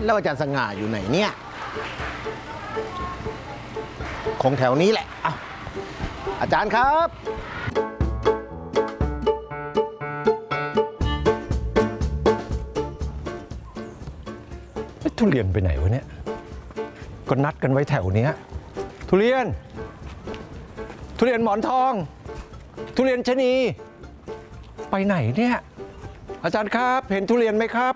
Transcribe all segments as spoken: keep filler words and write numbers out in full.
แล้วอาจารย์สง่าอยู่ไหนเนี่ยคงแถวนี้แหละอ้าวอาจารย์ครับทุเรียนไปไหนวะเนี่ยก็นัดกันไว้แถวเนี้ยทุเรียนทุเรียนหมอนทองทุเรียนชะนีไปไหนเนี่ยอาจารย์ครับเห็นทุเรียนไหมครับ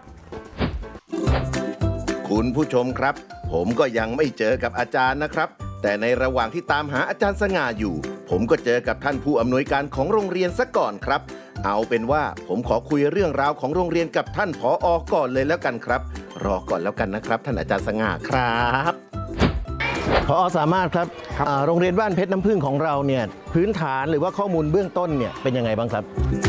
คุณผู้ชมครับผมก็ยังไม่เจอกับอาจารย์นะครับแต่ในระหว่างที่ตามหาอาจารย์สง่าอยู่ผมก็เจอกับท่านผู้อำนวยการของโรงเรียนซะก่อนครับเอาเป็นว่าผมขอคุยเรื่องราวของโรงเรียนกับท่านผอ.ก่อนเลยแล้วกันครับรอก่อนแล้วกันนะครับท่านอาจารย์สง่าครับผอ.สามารถครับโรงเรียนบ้านเพชรน้ำผึ้งของเราเนี่ยพื้นฐานหรือว่าข้อมูลเบื้องต้นเนี่ยเป็นยังไงบ้างครับ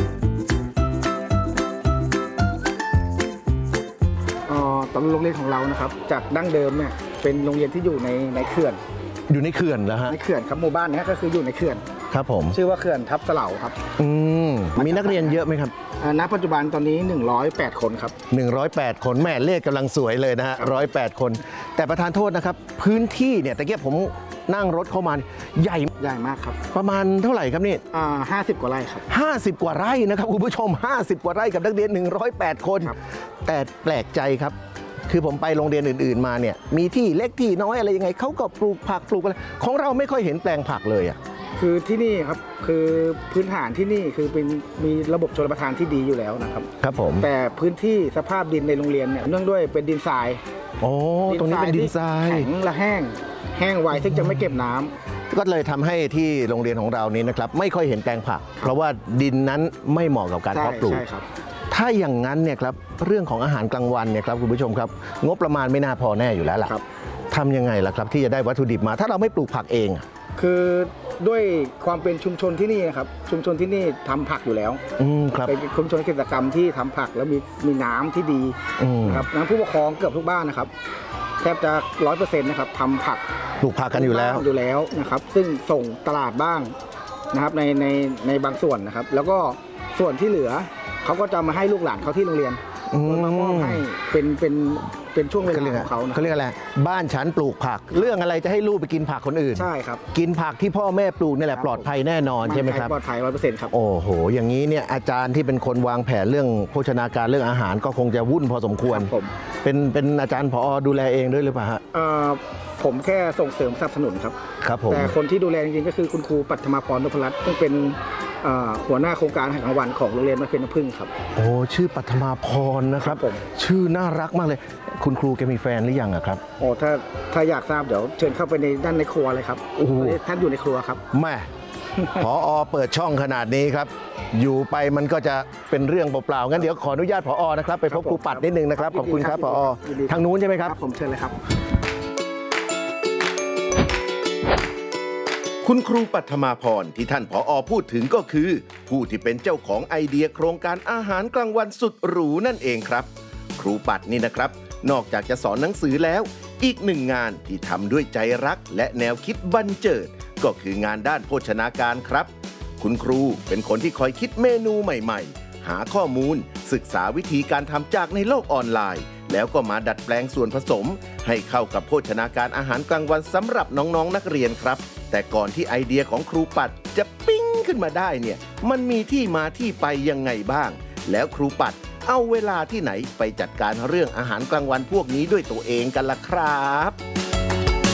ตอนโรงเรียนของเรานะครับจากดั้งเดิมเนี่ยเป็นโรงเรียนที่อยู่ในในเขื่อนอยู่ในเขื่อนแล้วฮะในเขื่อนครับหมู่บ้านนี้ก็คืออยู่ในเขื่อนครับผมชื่อว่าเขื่อนทับเสลาครับอืมมีนักเรียนเยอะไหมครับณปัจจุบันตอนนี้หนึ่งร้อยแปดคนครับหนึ่งร้อยแปดคนแม่เลขกำลังสวยเลยนะฮะหนึ่งร้อยแปดคนแต่ประธานโทษนะครับพื้นที่เนี่ยแต่เกี้ผมนั่งรถเข้ามาใหญ่ใหญ่มากครับประมาณเท่าไหร่ครับนี่อ่าห้าสิบกว่าไร่ครับห้าสิบกว่าไร่นะครับคุณผู้ชมห้าสิบกว่าไร่กับนักเรียนหนึ่งร้อยแปดคนแต่แปลกใจครับคือผมไปโรงเรียนอื่นๆมาเนี่ยมีที่เล็กที่น้อยอะไรยังไงเขาก็ปลูกผักปลูกอะไรของเราไม่ค่อยเห็นแปลงผักเลยอ่ะคือที่นี่ครับคือพื้นฐานที่นี่คือเป็นมีระบบชลประทานที่ดีอยู่แล้วนะครับครับผมแต่พื้นที่สภาพดินในโรงเรียนเนี่ยเนื่องด้วยเป็นดินทรายโอ้ตรงนี้เป็นดินทรายแข็งและแห้งแห้งไวซึ่งจะไม่เก็บน้ำก็เลยทำให้ที่โรงเรียนของเรานี้นะครับไม่ค่อยเห็นแปลงผักเพราะว่าดินนั้นไม่เหมาะกับการเพาะปลูกถ้าอย่างนั้นเนี่ยครับเรื่องของอาหารกลางวันเนี่ยครับคุณผู้ชมครับงบประมาณไม่น่าพอแน่อยู่แล้วล่ะทำยังไงล่ะครับที่จะได้วัตถุดิบมาถ้าเราไม่ปลูกผักเองคือด้วยความเป็นชุมชนที่นี่นะครับชุมชนที่นี่ทำผักอยู่แล้วเป็นชุมชนกิจกรรมที่ทำผักแล้วมีมีน้ำที่ดีนะครับน้ำผู้ปกครองเกือบทุกบ้านนะครับแทบจะร้อยเปอร์เซ็นต์นะครับทำผักปลูกผักกันอยู่แล้วอยู่แล้วนะครับซึ่งส่งตลาดบ้างนะครับในในในบางส่วนนะครับแล้วก็ส่วนที่เหลือเขาก็จะมาให้ลูกหลานเขาที่โรงเรียนมามอบให้เป็นเป็นเป็นช่วงเวลาของเขาเขาเรียกอะไรบ้านฉันปลูกผักเรื่องอะไรจะให้ลูกไปกินผักคนอื่นใช่ครับกินผักที่พ่อแม่ปลูกนี่แหละปลอดภัยแน่นอนใช่ไหมครับปลอดภัยร้อยเปอร์เซ็นต์ครับโอ้โหอย่างนี้เนี่ยอาจารย์ที่เป็นคนวางแผนเรื่องโภชนาการเรื่องอาหารก็คงจะวุ่นพอสมควรผมเป็นเป็นอาจารย์ผอ.ดูแลเองด้วยหรือเปล่าฮะผมแค่ส่งเสริมสนับสนุนครับครับผมแต่คนที่ดูแลจริงๆก็คือคุณครูปัทมาพรนพรัตน์ซึ่งเป็นหัวหน้าโครงการอาหารกลางวันของโรงเรียนบ้านเพชรน้ำผึ้งครับโอ้ชื่อปัทมาพรนะครับผมชื่อน่ารักมากเลยคุณครูแกมีแฟนหรือยังอะครับโอ้ถ้าถ้าอยากทราบเดี๋ยวเชิญเข้าไปในด้านในครัวเลยครับโอ้ท่านอยู่ในครัวครับแม่ผอ.เปิดช่องขนาดนี้ครับอยู่ไปมันก็จะเป็นเรื่องเปล่าๆงั้นเดี๋ยวขออนุญาตผอ.นะครับไปพบครูปัดนิดนึงนะครับขอบคุณครับผอ.ทางนู้นใช่ไหมครับผมเชิญเลยครับคุณครูปัทมาพรที่ท่านผอ.พูดถึงก็คือผู้ที่เป็นเจ้าของไอเดียโครงการอาหารกลางวันสุดหรูนั่นเองครับครูปัดนี่นะครับนอกจากจะสอนหนังสือแล้วอีกหนึ่งงานที่ทำด้วยใจรักและแนวคิดบันเจิดก็คืองานด้านโภชนาการครับคุณครูเป็นคนที่คอยคิดเมนูใหม่ๆหาข้อมูลศึกษาวิธีการทำจากในโลกออนไลน์แล้วก็มาดัดแปลงส่วนผสมให้เข้ากับโภชนาการอาหารกลางวันสำหรับน้องๆนักเรียนครับแต่ก่อนที่ไอเดียของครูปัดจะปิ๊งขึ้นมาได้เนี่ยมันมีที่มาที่ไปยังไงบ้างแล้วครูปัดเอาเวลาที่ไหนไปจัดการเรื่องอาหารกลางวันพวกนี้ด้วยตัวเองกันล่ะครับ